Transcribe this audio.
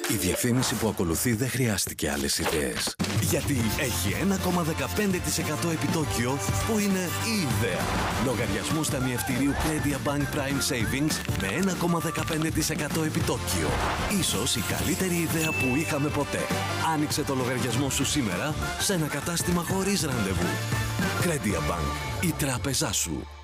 Η διαφήμιση που ακολουθεί δεν χρειάστηκε άλλες ιδέες. Γιατί έχει 1,15% επιτόκιο που είναι η ιδέα. Λογαριασμούς ταμιευτηρίου Credit Bank Prime Savings με 1,15% επιτόκιο. Ίσως η καλύτερη ιδέα που είχαμε ποτέ. Άνοιξε το λογαριασμό σου σήμερα σε ένα κατάστημα χωρίς ραντεβού. Credit Bank, η τράπεζά σου.